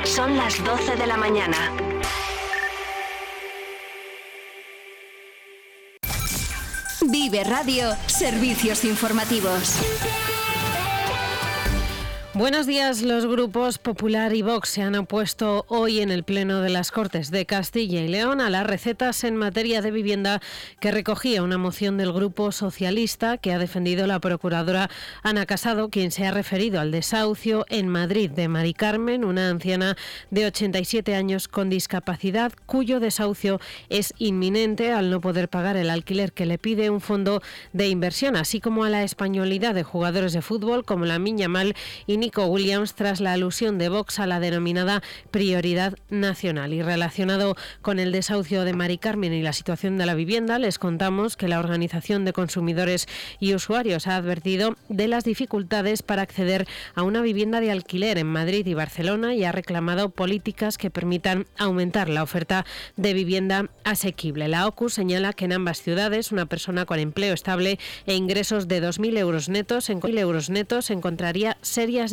Son las 12 de la mañana. Vive Radio, servicios informativos. Buenos días. Los grupos Popular y Vox se han opuesto hoy en el Pleno de las Cortes de Castilla y León a las recetas en materia de vivienda que recogía una moción del Grupo Socialista que ha defendido la procuradora Ana Casado, quien se ha referido al desahucio en Madrid de Mari Carmen, una anciana de 87 años con discapacidad, cuyo desahucio es inminente al no poder pagar el alquiler que le pide un fondo de inversión, así como a la españolidad de jugadores de fútbol como Lamine Yamal y Nico Williams tras la alusión de Vox a la denominada prioridad nacional. Y relacionado con el desahucio de Mari Carmen y la situación de la vivienda, les contamos que la Organización de Consumidores y Usuarios ha advertido de las dificultades para acceder a una vivienda de alquiler en Madrid y Barcelona y ha reclamado políticas que permitan aumentar la oferta de vivienda asequible. La OCU señala que en ambas ciudades una persona con empleo estable e ingresos de 2.000 euros netos encontraría serias